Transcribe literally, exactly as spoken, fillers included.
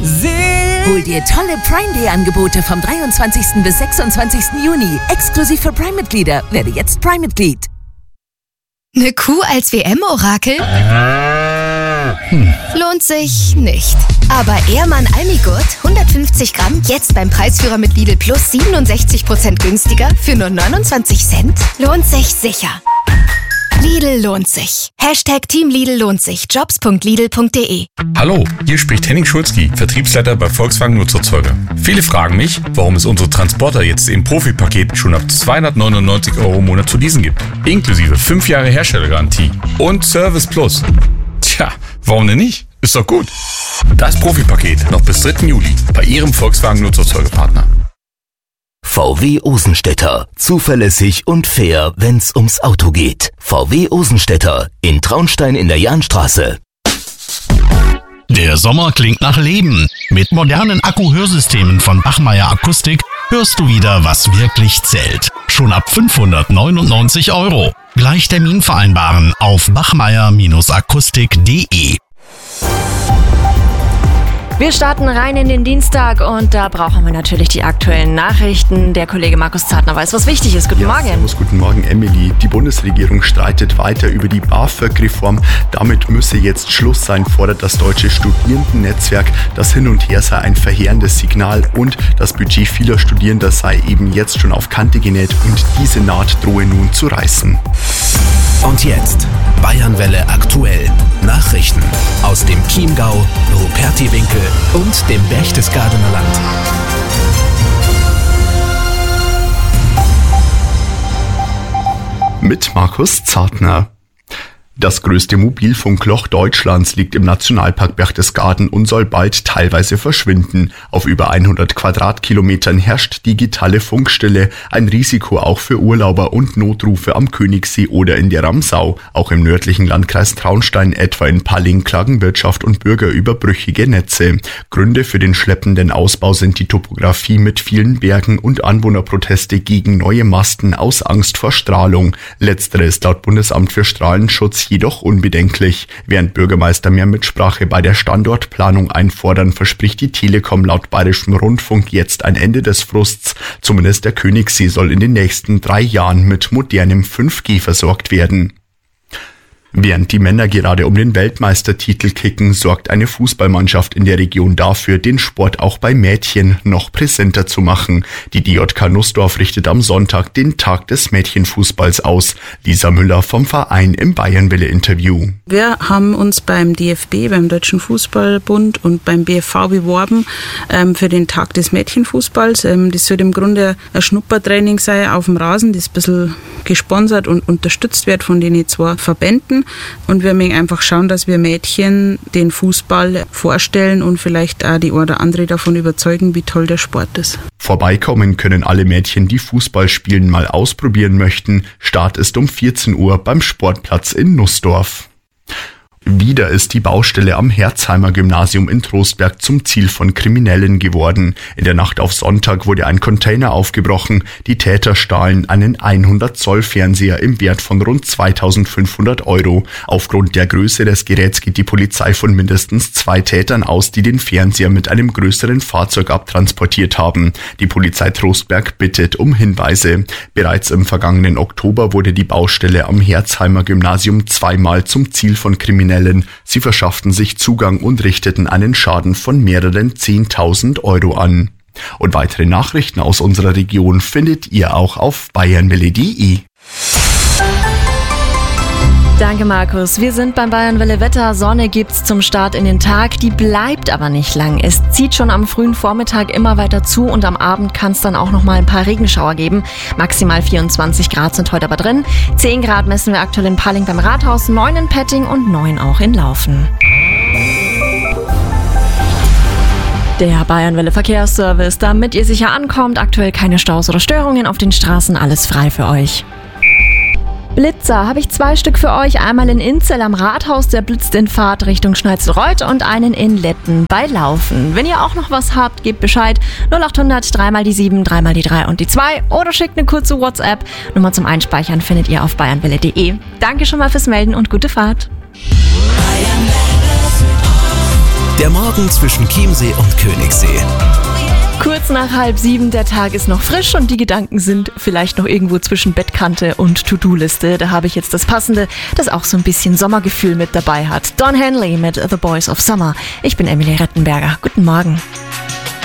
Hol dir tolle Prime Day Angebote vom dreiundzwanzigsten bis sechsundzwanzigsten Juni. Exklusiv für Prime-Mitglieder. Werde jetzt Prime-Mitglied. Eine Kuh als W M-Orakel? Hm. Lohnt sich nicht. Aber Ehrmann Almigurt, hundertfünfzig Gramm, jetzt beim Preisführer mit Lidl Plus siebenundsechzig Prozent günstiger für nur neunundzwanzig Cent? Lohnt sich sicher. Lidl lohnt sich. Hashtag Team Lidl lohnt sich. Jobs punkt lidl punkt de. Hallo, hier spricht Henning Schulzki, Vertriebsleiter bei Volkswagen Nutzerzeuger. Viele fragen mich, warum es unsere Transporter jetzt im Profi-Paket schon ab zweihundertneunundneunzig Euro im Monat zu leasen gibt. Inklusive fünf Jahre Herstellergarantie und Service Plus. Tja, warum denn nicht? Ist doch gut. Das Profi-Paket noch bis dritten Juli bei Ihrem Volkswagen Nutzerzeugerpartner. V W Osenstädter. Zuverlässig und fair, wenn's ums Auto geht. V W Osenstädter in Traunstein in der Jahnstraße. Der Sommer klingt nach Leben. Mit modernen Akku-Hörsystemen von Bachmeier Akustik hörst du wieder, was wirklich zählt. Schon ab fünfhundertneunundneunzig Euro. Gleich Termin vereinbaren auf bachmeier akustik punkt de. Wir starten rein in den Dienstag und da brauchen wir natürlich die aktuellen Nachrichten. Der Kollege Markus Zartner weiß, was wichtig ist. Guten ja, Morgen. Servus, guten Morgen, Emily. Die Bundesregierung streitet weiter über die BAföG-Reform. Damit müsse jetzt Schluss sein, fordert das deutsche Studierendennetzwerk. Das Hin und Her sei ein verheerendes Signal und das Budget vieler Studierender sei eben jetzt schon auf Kante genäht und diese Naht drohe nun zu reißen. Und jetzt Bayernwelle aktuell. Nachrichten aus dem Chiemgau, Rupertiwinkel und dem Berchtesgadener Land. Mit Markus Zartner. Das größte Mobilfunkloch Deutschlands liegt im Nationalpark Berchtesgaden und soll bald teilweise verschwinden. Auf über hundert Quadratkilometern herrscht digitale Funkstille, ein Risiko auch für Urlauber und Notrufe am Königssee oder in der Ramsau. Auch im nördlichen Landkreis Traunstein, etwa in Palling, klagen Wirtschaft und Bürger über brüchige Netze. Gründe für den schleppenden Ausbau sind die Topografie mit vielen Bergen und Anwohnerproteste gegen neue Masten aus Angst vor Strahlung. Letztere ist laut Bundesamt für Strahlenschutz jedoch unbedenklich. Während Bürgermeister mehr Mitsprache bei der Standortplanung einfordern, verspricht die Telekom laut Bayerischem Rundfunk jetzt ein Ende des Frusts. Zumindest der Königssee soll in den nächsten drei Jahren mit modernem fünf G versorgt werden. Während die Männer gerade um den Weltmeistertitel kicken, sorgt eine Fußballmannschaft in der Region dafür, den Sport auch bei Mädchen noch präsenter zu machen. Die D J K Nussdorf richtet am Sonntag den Tag des Mädchenfußballs aus. Lisa Müller vom Verein im Bayernwelle-Interview. Wir haben uns beim D F B, beim Deutschen Fußballbund und beim B F V beworben ähm, für den Tag des Mädchenfußballs. Ähm, das soll im Grunde ein Schnuppertraining sein auf dem Rasen, das ein bisschen gesponsert und unterstützt wird von den zwei Verbänden. Und wir müssen einfach schauen, dass wir Mädchen den Fußball vorstellen und vielleicht auch die eine oder andere davon überzeugen, wie toll der Sport ist. Vorbeikommen können alle Mädchen, die Fußball spielen, mal ausprobieren möchten. Start ist um vierzehn Uhr beim Sportplatz in Nussdorf. Wieder ist die Baustelle am Herzheimer Gymnasium in Trostberg zum Ziel von Kriminellen geworden. In der Nacht auf Sonntag wurde ein Container aufgebrochen. Die Täter stahlen einen hundert Zoll Fernseher im Wert von rund zweitausendfünfhundert Euro. Aufgrund der Größe des Geräts geht die Polizei von mindestens zwei Tätern aus, die den Fernseher mit einem größeren Fahrzeug abtransportiert haben. Die Polizei Trostberg bittet um Hinweise. Bereits im vergangenen Oktober wurde die Baustelle am Herzheimer Gymnasium zweimal zum Ziel von Kriminellen. Sie verschafften sich Zugang und richteten einen Schaden von mehreren zehntausend Euro an. Und weitere Nachrichten aus unserer Region findet ihr auch auf bayernwelle punkt de. Danke, Markus. Wir sind beim Bayernwelle Wetter. Sonne gibt's zum Start in den Tag. Die bleibt aber nicht lang. Es zieht schon am frühen Vormittag immer weiter zu und am Abend kann es dann auch noch mal ein paar Regenschauer geben. Maximal vierundzwanzig Grad sind heute aber drin. zehn Grad messen wir aktuell in Palling beim Rathaus, neun in Petting und neun auch in Laufen. Der Bayernwelle Verkehrsservice, damit ihr sicher ankommt. Aktuell keine Staus oder Störungen auf den Straßen. Alles frei für euch. Blitzer habe ich zwei Stück für euch. Einmal in Inzell am Rathaus, der blitzt in Fahrt Richtung Schneizelreuth und einen in Letten bei Laufen. Wenn ihr auch noch was habt, gebt Bescheid. null acht hundert drei mal die sieben, drei mal die drei und die zwei oder schickt eine kurze WhatsApp. Nummer zum Einspeichern findet ihr auf bayernwelle punkt de. Danke schon mal fürs Melden und gute Fahrt. Der Morgen zwischen Chiemsee und Königssee. Kurz nach halb sieben, der Tag ist noch frisch und die Gedanken sind vielleicht noch irgendwo zwischen Bettkante und To-Do-Liste. Da habe ich jetzt das Passende, das auch so ein bisschen Sommergefühl mit dabei hat. Don Henley mit The Boys of Summer. Ich bin Emily Rettenberger. Guten Morgen.